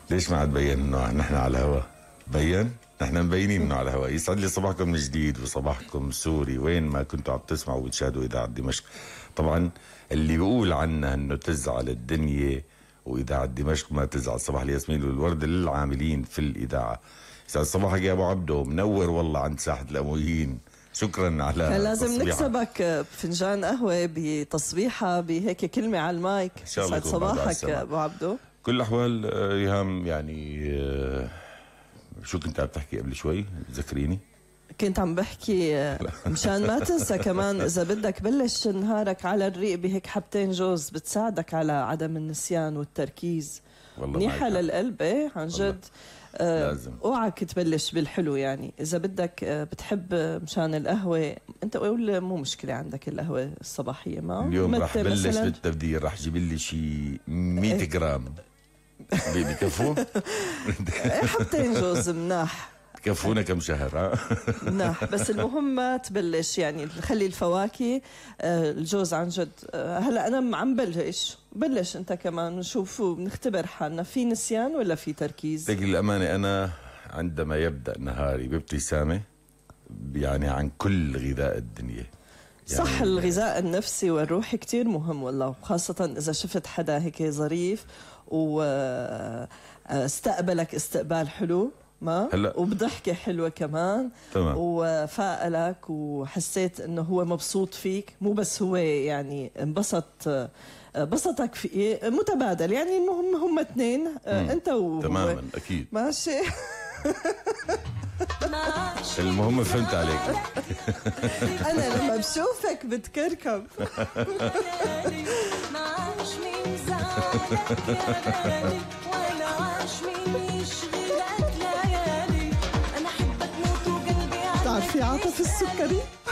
ليش ما عاد بين انه نحن على الهواء؟ بين؟ نحن مبينين انه على الهواء. يسعد لي صباحكم من جديد وصباحكم سوري وين ما كنتوا عم تسمعوا وتشاهدوا اذاعه دمشق. طبعا اللي بيقول عنها انه تزعل الدنيا واذاعه دمشق ما تزعل. صباح الياسمين والورد للعاملين في الاذاعه. يسعد صباحك يا ابو عبدو، منور والله عند ساحه الامويين. شكرا على كان لازم تصبيحة. نكسبك بفنجان قهوه بتصبيحه بهيك كلمه على المايك. يسعد صباحك ابو عبدو. كل الاحوال ريهام يعني شو كنت عم تحكي قبل شوي؟ ذكريني. كنت عم بحكي مشان ما تنسى كمان اذا بدك بلش نهارك على الريق بهيك حبتين جوز بتساعدك على عدم النسيان والتركيز. منيحه للقلب. ايه عن جد. لازم اوعك تبلش بالحلو. يعني اذا بدك بتحب مشان القهوه انت قول مو مشكله عندك القهوه الصباحيه. ما اليوم رح بلش بالتبديل، رح جيب لي شي 100 جرام. بكفوا؟ حبتين جوز مناح بكفونا كم شهر. مناح. بس المهم ما تبلش يعني خلي الفواكه الجوز عن جد. هلا انا عم بلش انت كمان نشوف بنختبر حالنا في نسيان ولا في تركيز. لكن الامانه انا عندما يبدا نهاري بابتسامه يعني عن كل غذاء الدنيا. يعني صح. الغذاء النفسي والروحي كتير مهم والله، خاصة إذا شفت حدا هيك ظريف واستقبلك استقبال حلو ما هلا وبضحكة حلوة كمان. تمام. وفائلك وحسيت إنه هو مبسوط فيك، مو بس هو يعني بسطك في متبادل. يعني المهم هم اثنين أنت وهو. تماما أكيد ماشي. المهم فهمت عليك. أنا لما بشوفك بتكركب. تعرفي عاطف السكري؟